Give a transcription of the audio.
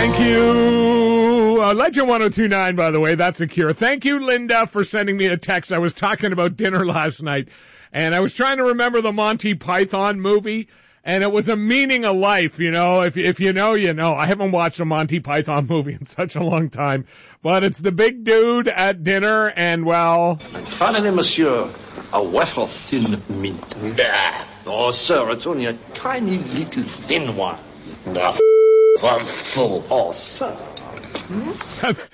Thank you. Legend 1029, by the way, that's a cure. Thank you, Linda, for sending me a text. I was talking about dinner last night, and I was trying to remember the Monty Python movie, and it was A Meaning of Life, you know. If you know, you know. I haven't watched a Monty Python movie in such a long time, but it's the big dude at dinner, and, well... Finally, monsieur, a wafer thin mint. Oh, sir, it's only a tiny little thin one. One full. Oh, sir.